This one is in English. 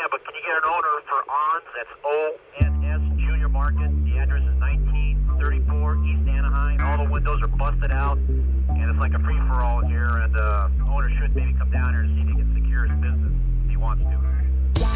but can you get an owner for ONS? That's ONS Junior Market. The address is 1934 East Anaheim. All the windows are busted out, and it's like a free-for-all here. And